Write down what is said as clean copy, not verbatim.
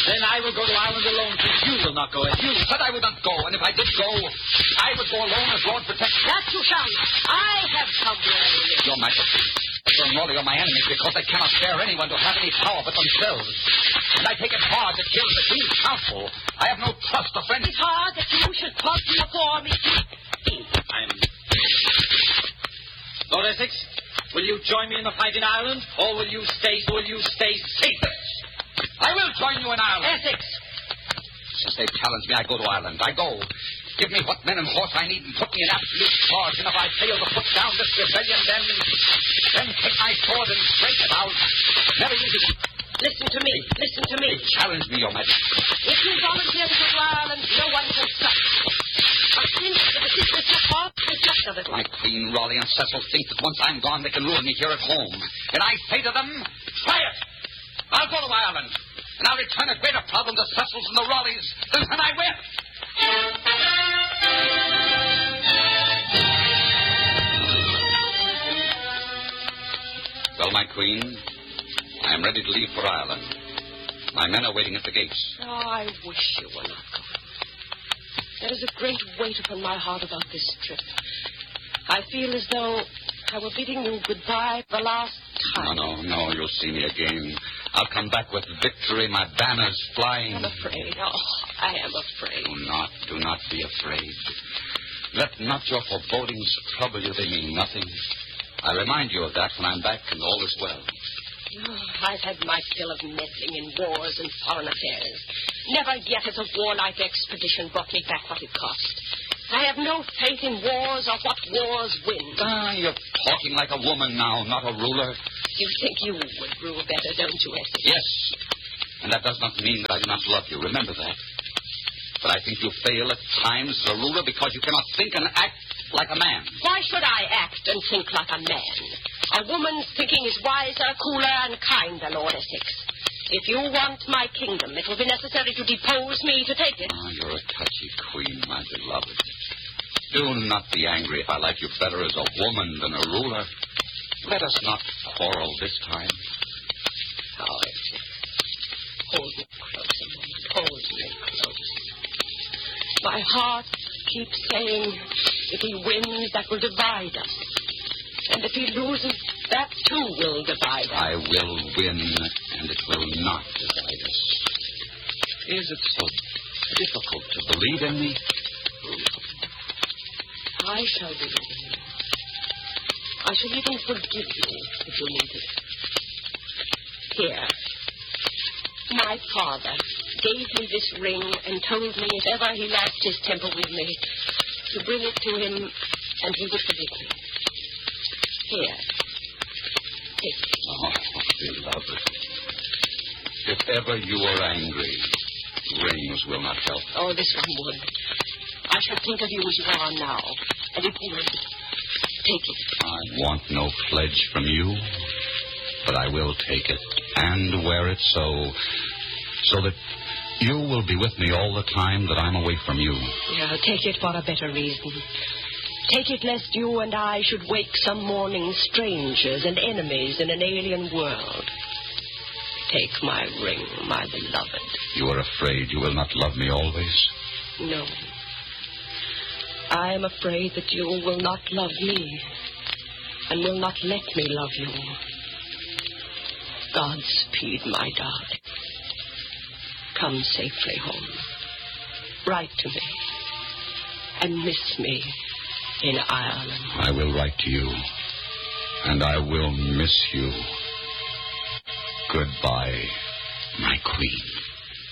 Then I will go to Ireland alone, since you will not go. You said I would not go, and if I did go, I would go alone as Lord Protector. That you shall not. I have come where you live. Your Majesty, Sir and Raleigh are my enemies because they cannot bear anyone to have any power but themselves. And I take it hard that kills the King's counsel. I have no trust of friends. It's hard that you should talk before me. Lord Essex, will you join me in the fight in Ireland, or will you stay safe? I will join you in Ireland. Essex! Since they've challenged me, I go to Ireland. I go. Give me what men and horse I need and put me in absolute charge. And if I fail to put down this rebellion, then take my sword and break it out. Never use it. Listen to me. Listen to me. They challenge me, Your Majesty. If you volunteer to go to Ireland, no one can stop you. But since the decision is set off, there's left of it. My Queen, Raleigh, and Cecil think that once I'm gone, they can ruin me here at home. And I say to them, try it. I'll go to Ireland, and I'll return a greater problem to Cecil's and the Raleighs than when I went. Well, my Queen, I am ready to leave for Ireland. My men are waiting at the gates. Oh, I wish you were not going. There is a great weight upon my heart about this trip. I feel as though I were bidding you goodbye for the last time. No, you'll see me again. I'll come back with victory, my banners flying. I'm afraid. Oh, I am afraid. Do not be afraid. Let not your forebodings trouble you. They mean nothing. I remind you of that when I'm back and all is well. Oh, I've had my fill of meddling in wars and foreign affairs. Never yet has a warlike expedition brought me back what it cost. I have no faith in wars or what wars win. You're talking like a woman now, not a ruler. You think you would rule better, don't you, Essex? Yes, and that does not mean that I do not love you. Remember that. But I think you fail at times as a ruler because you cannot think and act like a man. Why should I act and think like a man? A woman's thinking is wiser, cooler, and kinder, Lord Essex. If you want my kingdom, it will be necessary to depose me to take it. You're a touchy queen, my beloved. Do not be angry if I like you better as a woman than a ruler. Let us not quarrel this time. Oh, Essex. Hold me close a moment. Hold me close. My heart keeps saying, if he wins, that will divide us. And if he loses, that too will divide us. I will win, and it will not divide us. Is it so difficult to believe in me? I shall believe in you. I shall even forgive you if you need it. Here. My father gave me this ring and told me if ever he lost his temper with me, to bring it to him and he would forgive me. Here. Take it. Oh, beloved. If ever you are angry, rings will not help. Oh, this one would. I shall think of you as you are now, and it would. Take it. I want no pledge from you, but I will take it and wear it so that you will be with me all the time that I'm away from you. Yeah, take it for a better reason. Take it lest you and I should wake some morning strangers and enemies in an alien world. Take my ring, my beloved. You are afraid you will not love me always? No. I am afraid that you will not love me and will not let me love you. Godspeed, my darling. Come safely home. Write to me and miss me in Ireland. I will write to you, and I will miss you. Goodbye, my queen.